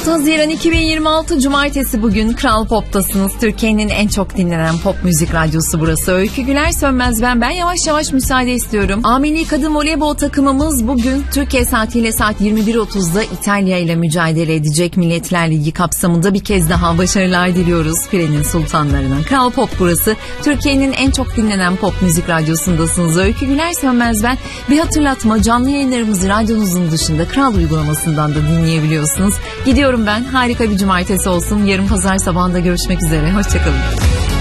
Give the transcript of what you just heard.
6 Haziran 2026 Cumartesi, bugün Kral Pop'tasınız. Türkiye'nin en çok dinlenen pop müzik radyosu burası. Öykü Güler Sönmez ben yavaş yavaş müsaade istiyorum. Ameli kadın voleybol takımımız bugün Türkiye saatiyle saat 21.30'da İtalya ile mücadele edecek. Milletler Ligi kapsamında bir kez daha başarılar diliyoruz Filenin Sultanlarına. Kral Pop burası. Türkiye'nin en çok dinlenen pop müzik radyosundasınız. Öykü Güler Sönmez ben. Bir hatırlatma, canlı yayınlarımızı radyonuzun dışında Kral uygulamasından da dinleyebiliyorsunuz. Gidiyorum ben. Harika bir cumartesi olsun. Yarın pazar sabahında görüşmek üzere. Hoşçakalın.